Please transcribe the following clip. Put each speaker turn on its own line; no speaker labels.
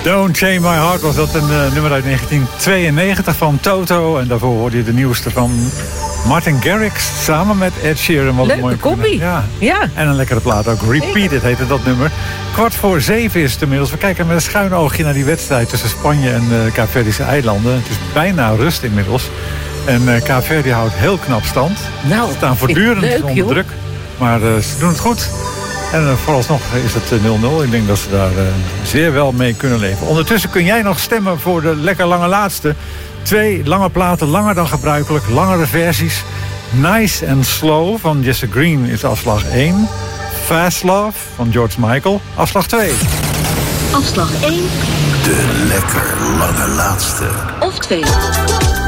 Don't Chain My Heart was dat een nummer uit 1992 van Toto. En daarvoor hoorde je de nieuwste van Martin Garrix samen met Ed Sheeran. Wat
leuke kopie.
Ja. En een lekkere plaat ook. Repeated heette dat nummer. 6:15 is het inmiddels. We kijken met een schuin oogje naar die wedstrijd tussen Spanje en de Kaapverdische eilanden. Het is bijna rust inmiddels. En Kaapverdi houdt heel knap stand.
Nou,
ze staan voortdurend onder druk. Maar ze doen het goed. En vooralsnog is het 0-0. Ik denk dat ze daar zeer wel mee kunnen leven. Ondertussen kun jij nog stemmen voor de lekker lange laatste. 2 lange platen, langer dan gebruikelijk. Langere versies. Nice and Slow van Jesse Green is afslag 1. Fast Love van George Michael, afslag 2.
Afslag 1.
De lekker lange laatste.
Of 2.